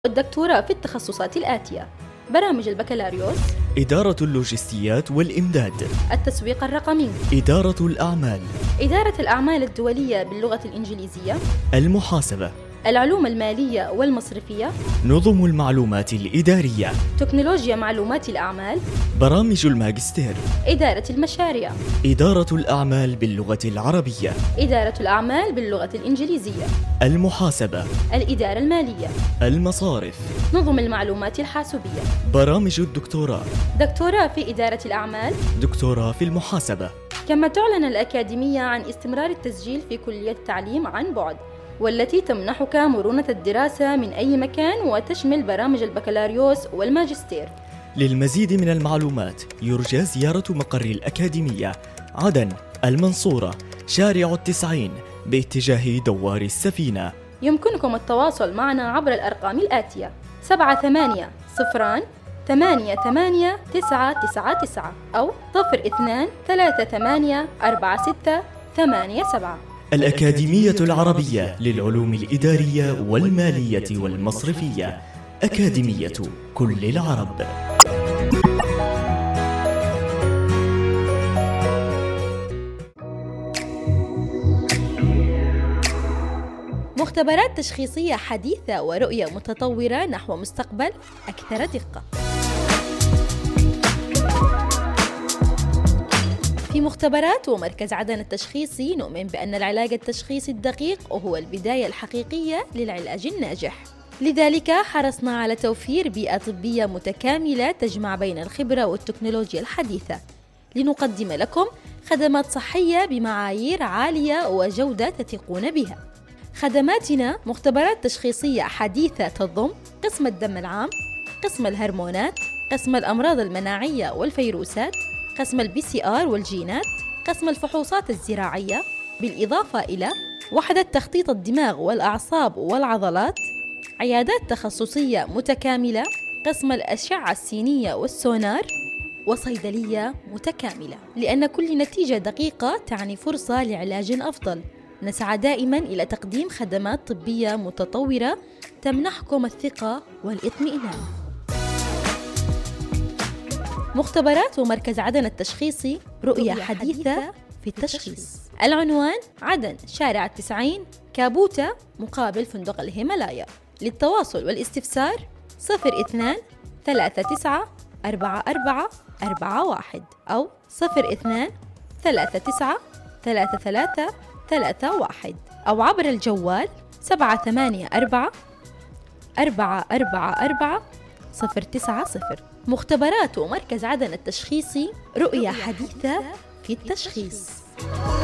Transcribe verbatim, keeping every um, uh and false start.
الدكتوراه في التخصصات الآتية: برامج البكالوريوس، إدارة اللوجستيات والإمداد، التسويق الرقمي، إدارة الأعمال، إدارة الأعمال الدولية باللغة الإنجليزية، المحاسبة، العلوم المالية والمصرفية، نظم المعلومات الإدارية، تكنولوجيا معلومات الأعمال، برامج الماجستير، إدارة المشاريع، إدارة الأعمال باللغة العربية، إدارة الأعمال باللغة الإنجليزية، المحاسبة، الإدارة المالية، المصارف، نظم المعلومات الحاسوبية. برامج الدكتوراه، دكتوراه في إدارة الأعمال، دكتوراه في المحاسبة. كما تعلن الأكاديمية عن استمرار التسجيل في كلية التعليم عن بعد، والتي تمنحك مرونة الدراسة من أي مكان وتشمل برامج البكالوريوس والماجستير. للمزيد من المعلومات يرجى زيارة مقر الأكاديمية عدن المنصورة شارع التسعين باتجاه دوار السفينة. يمكنكم التواصل معنا عبر الأرقام الآتية: سبعة ثمانية صفران ثمانية ثمانية تسعة تسعة تسعة أو صفر اثنان ثلاثة ثمانية أربعة ستة ثمانية سبعة. الأكاديمية العربية للعلوم الإدارية والمالية والمصرفية، أكاديمية كل العرب. مختبرات تشخيصية حديثة ورؤية متطورة نحو مستقبل أكثر دقة. في مختبرات ومركز عدن التشخيصي نؤمن بأن العلاج التشخيصي الدقيق هو البداية الحقيقية للعلاج الناجح. لذلك حرصنا على توفير بيئة طبية متكاملة تجمع بين الخبرة والتكنولوجيا الحديثة لنقدم لكم خدمات صحية بمعايير عالية وجودة تثقون بها. خدماتنا مختبرات تشخيصية حديثة تضم قسم الدم العام، قسم الهرمونات، قسم الأمراض المناعية والفيروسات، قسم البي سي آر والجينات، قسم الفحوصات الزراعية، بالإضافة إلى وحدة تخطيط الدماغ والأعصاب والعضلات، عيادات تخصصية متكاملة، قسم الأشعة السينية والسونار، وصيدلية متكاملة. لأن كل نتيجة دقيقة تعني فرصة لعلاج أفضل. نسعى دائما إلى تقديم خدمات طبية متطورة تمنحكم الثقة والاطمئنان. مختبرات ومركز عدن التشخيصي، رؤية حديثة في التشخيص. العنوان: عدن شارع التسعين كابوتا مقابل فندق الهيمالايا. للتواصل والاستفسار صفر اثنان ثلاثة تسعة أربعة أربعة أربعة واحد أو صفر اثنان ثلاثة تسعة ثلاثة ثلاثة ثلاثة واحد أو عبر الجوال سبعة ثمانية أربعة أربعة أربعة أربعة صفر تسعة صفر. مختبرات ومركز عدن التشخيصي، رؤية حديثة في التشخيص.